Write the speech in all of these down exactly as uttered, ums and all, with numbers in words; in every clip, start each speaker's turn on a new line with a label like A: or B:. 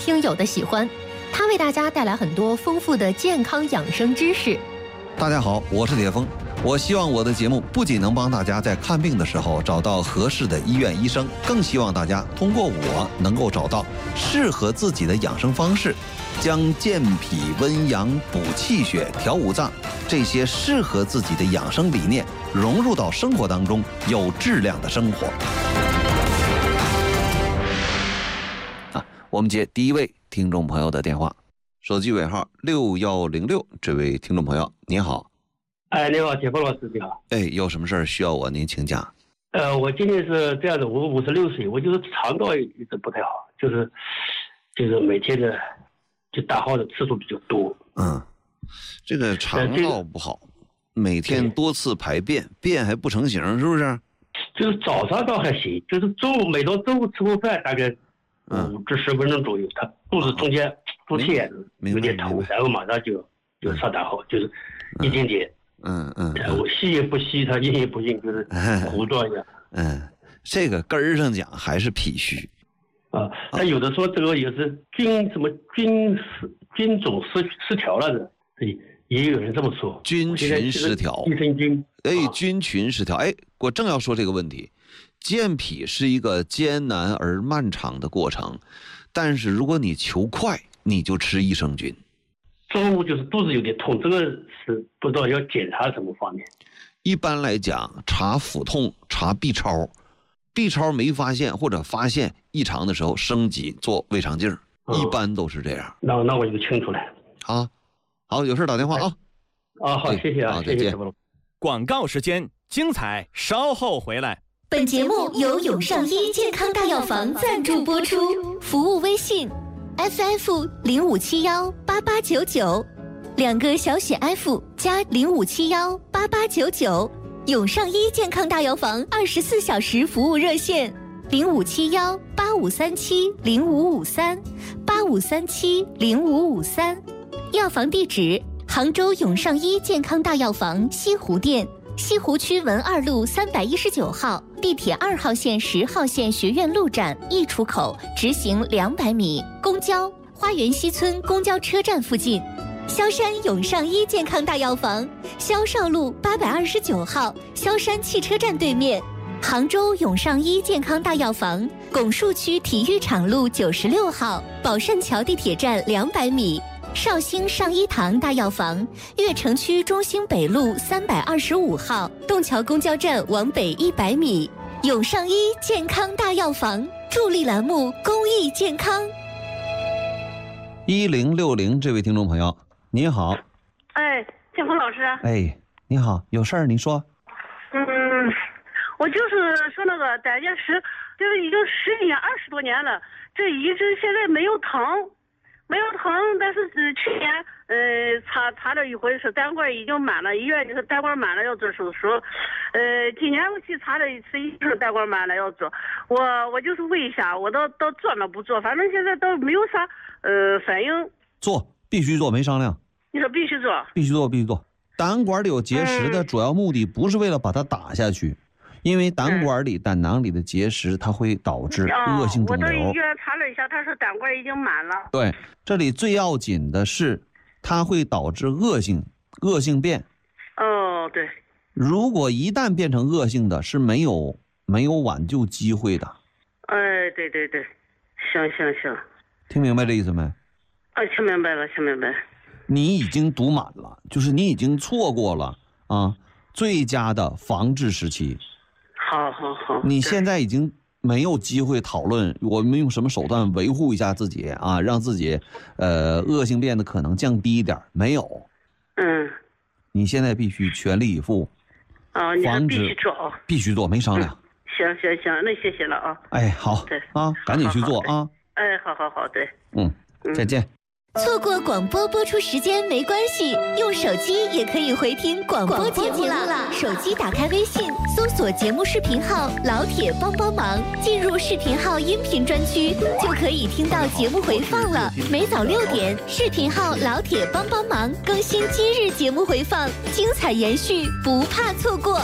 A: 听友的喜欢。他为大家带来很多丰富的健康养生知识。
B: 大家好，我是铁峰。我希望我的节目不仅能帮大家在看病的时候找到合适的医院医生，更希望大家通过我能够找到适合自己的养生方式，将健脾温阳、补气血、调五脏这些适合自己的养生理念融入到生活当中，有质量的生活。啊，我们接第一位听众朋友的电话，手机尾号六一零六，这位听众朋友您好。
C: 哎，你好，铁峰老师，你好。
B: 哎，有什么事儿需要我您请讲。
C: 呃，我今年是这样的，我五十六岁，我就是肠道一直不太好，就是就是每天的就大号的次数比较多。
B: 嗯，这个肠道不好，这个、每天多次排便，便还不成形，是不是？
C: 就是早上倒还行，就是中午每到中午吃过饭，大概五至十分钟左右，他肚子中间出现有点疼，然后马上就就上大号，就是一点点。
B: 嗯嗯，
C: 我吸也不吸，他硬也不硬，就是糊状一样。
B: 嗯，这个根儿上讲还是脾虚。
C: 啊，他有的说这个也是菌什么菌失菌种失失调了的，也也有人这么说。
B: 菌群失调。
C: 益生菌。
B: 哎，菌群失调。哎，我正要说这个问题。健脾是一个艰难而漫长的过程，但是如果你求快，你就吃益生菌。
C: 中午就是肚子有点痛，这个是不知道要检查什么方面。
B: 一般来讲，查腹痛、查 B 超 ，B 超没发现或者发现异常的时候，升级做胃肠镜，嗯、一般都是这样。
C: 那那我就清楚了。
B: 好，好，有事打电话啊。
C: 啊，好，谢谢啊，谢谢。
D: 广告时间，精彩稍后回来。
A: 本节目由永上医健康大药房赞助播出，服务微信 F F 零五七幺八八九九，两个小写 F 加零五七幺八八九九，永上医健康大药房二十四小时服务热线零五七幺八五三七零五五三八五三七零五五三，药房地址杭州永上医健康大药房西湖店。西湖区文二路三百一十九号，地铁二号线、十号线学院路站 E 出口，直行两百米。公交花园西村公交车站附近。萧山永上医健康大药房，萧少路八百二十九号，萧山汽车站对面。杭州永上医健康大药房，拱墅区体育场路九十六号，宝善桥地铁站两百米。绍兴上医堂大药房，悦城区中兴北路三百二十五号，洞桥公交站往北一百米。永上医健康大药房助力栏目公益健康。
B: 一零六零这位听众朋友，你好。
E: 哎，建峰老师。
B: 哎，你好，有事儿你说。
E: 嗯，我就是说那个胆结石，就是已经十几年、二十多年了，这一直现在没有疼。没有疼，但是呃去年呃查查了一回是胆管已经满了，医院就是胆管满了要做手术，呃今年我去查了一次，医生胆管满了要做，我我就是问一下，我都都做了不做，反正现在都没有啥呃反应。
B: 做，必须做，没商量。
E: 你说必须做？必
B: 须做，必须做。胆管里有结石的主要目的不是为了把它打下去。嗯，因为胆管里、嗯、胆囊里的结石，它会导致恶性肿瘤。
E: 哦、我到医院查了一下，他说胆管已经满了。
B: 对，这里最要紧的是，它会导致恶性恶性变。
E: 哦，对。
B: 如果一旦变成恶性的，是没有没有挽救机会的。
E: 哎，对对对，行行行。
B: 听明白这意思没？
E: 啊，听明白了，听明白。
B: 你已经堵满了，就是你已经错过了啊最佳的防治时期。
E: 好好好，
B: 你现在已经没有机会讨论我们用什么手段维护一下自己啊，让自己呃恶性变的可能降低一点，没有。
E: 嗯，
B: 你现在必须全力以赴。
E: 啊，你说必须做啊，
B: 必须做，没商量。
E: 嗯、行行行，那谢谢了啊。
B: 哎，好，
E: 对
B: 啊，赶紧去做啊。
E: 哎，好好好，对，
B: 嗯，再见。
A: 错过广播播出时间没关系，用手机也可以回听广播节目了。手机打开微信，搜索节目视频号“老铁帮帮忙”，进入视频号音频专区，就可以听到节目回放了。每早六点，视频号“老铁帮帮忙”更新今日节目回放，精彩延续，不怕错过。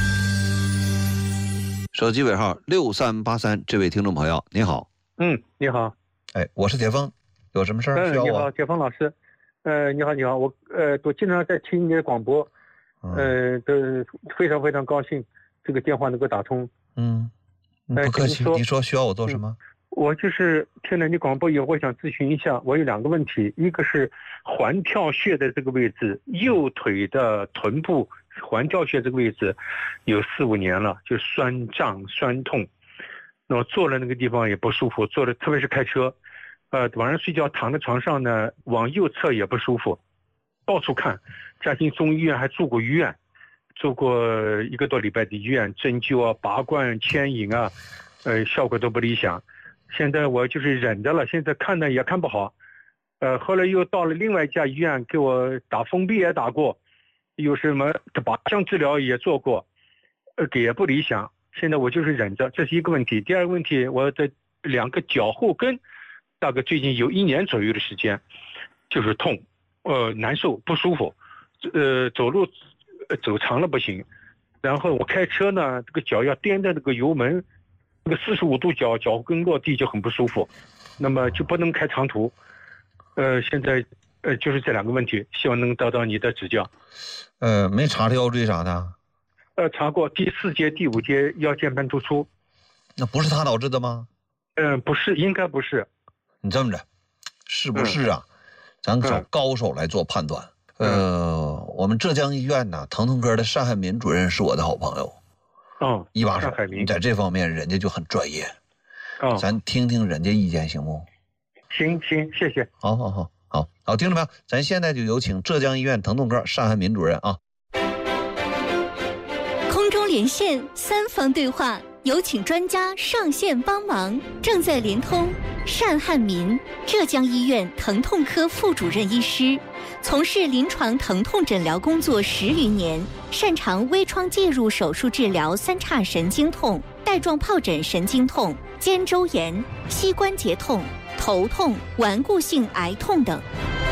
B: 手机尾号六三八三，这位听众朋友，你好。
F: 嗯，你好。
B: 哎，我是铁峰。 有什么事儿需要我？
F: 你好，解放老师。呃，你好，你好，我呃，我经常在听你的广播，呃，都非常非常高兴这个电话能够打通。
B: 嗯，不客气。你说需要我做什么？
F: 嗯、我就是听了你广播以后，我想咨询一下，我有两个问题，一个是环跳穴的这个位置，右腿的臀部环跳穴这个位置有四五年了，就酸胀酸痛。那我坐了那个地方也不舒服，坐的特别是开车，呃，晚上睡觉躺在床上呢，往右侧也不舒服，到处看，嘉兴中医院还住过医院，做过一个多礼拜的医院，针灸啊、拔罐、牵引啊，呃，效果都不理想。现在我就是忍着了，现在看呢也看不好，呃，后来又到了另外一家医院，给我打封闭也打过，有什么靶向治疗也做过，呃，也不理想。现在我就是忍着，这是一个问题。第二个问题，我的两个脚后跟，大概最近有一年左右的时间，就是痛，呃，难受不舒服，呃，走路、呃、走长了不行，然后我开车呢，这个脚要掂着这个油门，那个四十五度角脚跟落地就很不舒服，那么就不能开长途。呃，现在呃就是这两个问题，希望能得到你的指教。
B: 呃，没查腰椎啥的。
F: 呃，查过第四节、第五节腰间盘突出，
B: 那不是它导致的吗？
F: 嗯、呃，不是，应该不是。
B: 你这么着，是不是啊？嗯、咱找高手来做判断。嗯、呃，我们浙江医院呢，疼痛科的单汉民主任是我的好朋友。
F: 哦，
B: 一把手，你在这方面人家就很专业。
F: 哦，
B: 咱听听人家意见行不？
F: 行行，谢谢。
B: 好好好好好，听着没有？咱现在就有请浙江医院疼痛科单汉民主任啊。
A: 空中连线，三方对话，有请专家上线帮忙。正在连通单汉民，浙江医院疼痛科副主任医师，从事临床疼痛诊疗工作十余年，擅长微创介入手术治疗三叉神经痛、带状疱疹神经痛、肩周炎、膝关节痛、头痛、顽固性癌痛等。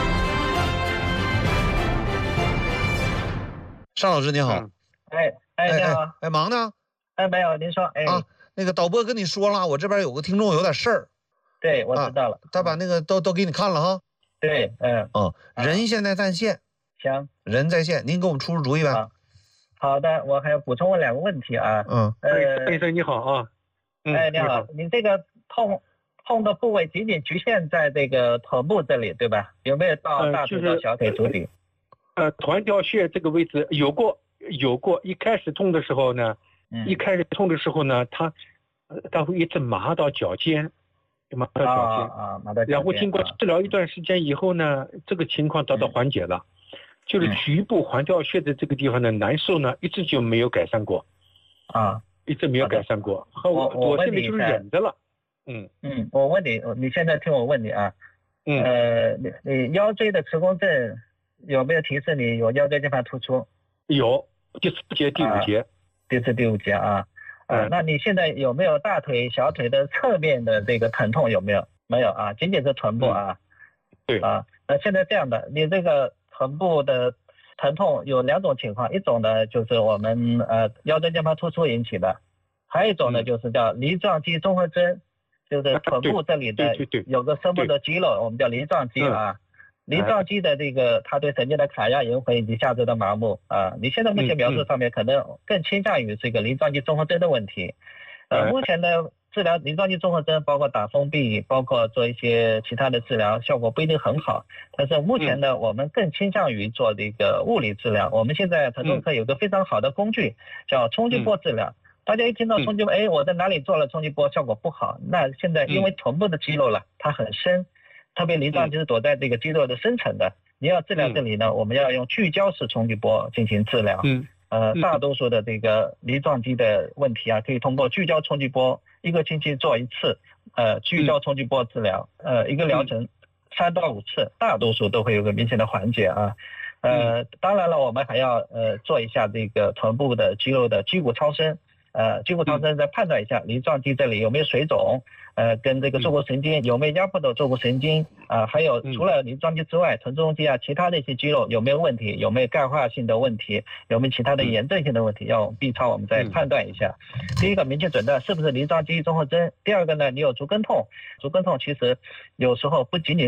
B: 单老师你好。
G: 嗯、哎哎，你好。
B: 哎, 哎，忙呢？
G: 哎，没有，您说。哎
B: 啊，那个导播跟你说了，我这边有个听众有点事儿。
G: 对，我知道了。
B: 啊、他把那个都都给你看了哈。
G: 对，嗯。
B: 嗯，人现在在线。
G: 行。
B: 人在线，您给我们出出主意呗。
G: 好, 好的，我还要补充问两个问题啊。
B: 嗯。
F: 呃，医生你好啊。
G: 嗯、哎，你好，你这个痛痛的部位仅仅局限在这个臀部这里，对吧？有没有到大腿到小腿足底？
F: 呃，环跳穴这个位置有过。有过，一开始痛的时候呢，嗯、一开始痛的时候呢，他，他会一直麻到脚尖，麻到脚尖，
G: 啊啊、麻到脚尖。
F: 然后经过治疗一段时间以后呢，嗯、这个情况得到缓解了，嗯、就是局部环跳穴的这个地方的难受呢，一直就没有改善过，
G: 啊，
F: 一直没有改善过。和我
G: 我
F: 我现在就是忍着了，
G: 嗯嗯，我问你，你现在听我问你啊，
F: 嗯，
G: 呃，你你腰椎的磁共振有没有提示你有腰椎间盘突出？
F: 有。第四节、第五节，啊、
G: 第四、第五节啊，呃、嗯，那你现在有没有大腿、小腿的侧面的这个疼痛？有没有？没有啊，仅仅是臀部啊。
F: 嗯、对
G: 啊，那现在这样的，你这个臀部的疼痛有两种情况，一种呢就是我们呃腰椎间盘突出引起的，还有一种呢、嗯、就是叫梨状肌综合征，就是臀部这里的有个深部的肌肉，我们叫梨状肌啊。嗯梨状肌的这个，它对神经的卡压、银回以及下肢的麻木啊，你现在目前描述上面可能更倾向于这个梨状肌综合征的问题。呃，目前的治疗梨状肌综合征，包括打封闭，包括做一些其他的治疗，效果不一定很好。但是目前呢，我们更倾向于做这个物理治疗。我们现在疼痛科有个非常好的工具，叫冲击波治疗。大家一听到冲击波，哎，我在哪里做了冲击波，效果不好。那现在因为臀部的肌肉了，它很深。特别梨状肌是躲在这个肌肉的深层的，嗯、你要治疗这里呢，嗯、我们要用聚焦式冲击波进行治疗。
F: 嗯，
G: 呃，大多数的这个梨状肌的问题啊，可以通过聚焦冲击波一个星期做一次，呃，聚焦冲击波治疗，嗯、呃，一个疗程三到五次，大多数都会有个明显的缓解啊。呃，当然了，我们还要呃做一下这个臀部的肌肉的肌骨超声。呃，肌骨超声再判断一下梨状肌这里有没有水肿，呃，跟这个坐骨神经有没有压迫到坐骨神经啊、呃，还有除了梨状肌之外，臀中肌啊，其他的一些肌肉有没有问题，有没有钙化性的问题，有没有其他的炎症性的问题，要 B 超我们再判断一下。第一个明确诊断是不是梨状肌综合征，第二个呢，你有足跟痛，足跟痛其实有时候不仅仅